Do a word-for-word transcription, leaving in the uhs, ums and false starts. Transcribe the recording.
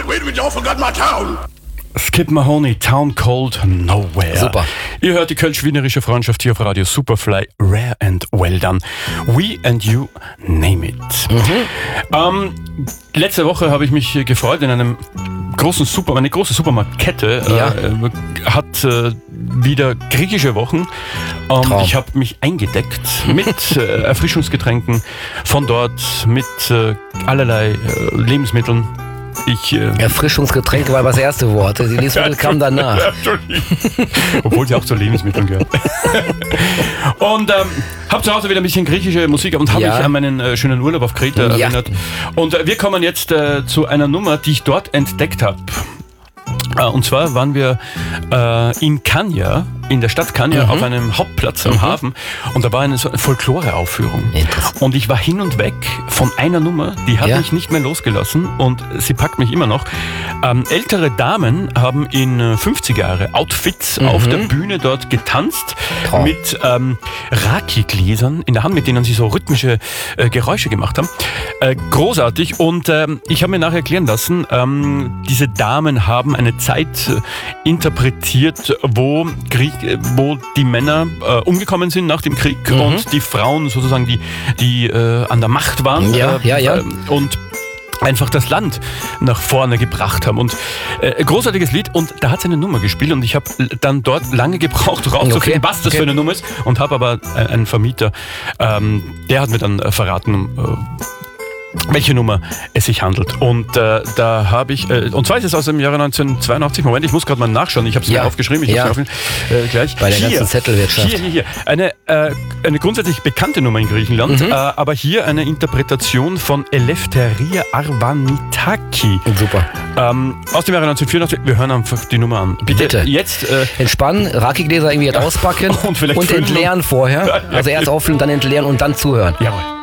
wait a minute, y'all forgot my town. Skip Mahoney, Town Called Nowhere. Super. Ihr hört die kölsch-wienerische Freundschaft hier auf Radio Superfly. Rare and well done. We and you, name it. Mhm. Ähm, letzte Woche habe ich mich gefreut in einem großen Super, eine große Supermarktkette ja. äh, hat äh, wieder griechische Wochen. Ähm, ich habe mich eingedeckt mit äh, Erfrischungsgetränken von dort, mit äh, allerlei äh, Lebensmitteln. Ich, äh, Erfrischungsgetränke war das erste Wort. Die Lebensmittel kamen danach. Obwohl sie auch zu Lebensmitteln gehört. Und ähm, habe zu Hause wieder ein bisschen griechische Musik und habe ja. mich an meinen äh, schönen Urlaub auf Kreta ja. erinnert. Und äh, wir kommen jetzt äh, zu einer Nummer, die ich dort entdeckt habe. Äh, und zwar waren wir äh, in Kania, in der Stadt Kania, mhm. auf einem Hauptplatz am mhm. Hafen, und da war eine, so eine Folklore-Aufführung. Und ich war hin und weg von einer Nummer, die hat ja. mich nicht mehr losgelassen und sie packt mich immer noch. Ähm, ältere Damen haben in fünfziger Jahre Outfits mhm. auf der Bühne dort getanzt, Traum. mit ähm, Raki-Gläsern in der Hand, mit denen sie so rhythmische äh, Geräusche gemacht haben. Äh, großartig. Und ähm, ich habe mir nachher erklären lassen, ähm, diese Damen haben eine Zeit äh, interpretiert, wo Krieg wo die Männer äh, umgekommen sind nach dem Krieg mhm. und die Frauen sozusagen, die, die äh, an der Macht waren ja, äh, ja, ja. Äh, und einfach das Land nach vorne gebracht haben. Und äh, großartiges Lied, und da hat sie eine Nummer gespielt und ich habe dann dort lange gebraucht, rauszufinden, okay. was das okay. für eine Nummer ist, und habe aber äh, einen Vermieter, ähm, der hat mir dann äh, verraten, äh, welche Nummer es sich handelt. Und äh, da habe ich, äh, und zwar ist es aus dem Jahre neunzehnhundertzweiundachtzig, Moment, ich muss gerade mal nachschauen, ich habe es ja. mir aufgeschrieben, ich ja. habe es äh, gleich. Bei der hier, ganzen Zettelwirtschaft. Hier, hier, hier. Eine, äh, eine grundsätzlich bekannte Nummer in Griechenland, mhm. äh, aber hier eine Interpretation von Eleftheria Arvanitaki. Super. Ähm, aus dem Jahre neunzehnhundertvierundachtzig, wir hören einfach die Nummer an. Bitte, Bitte. jetzt. Äh, Entspannen, Raki-Gläser irgendwie auspacken und, und entleeren vorher. Also erst auffüllen, dann entleeren und dann zuhören. Jawohl.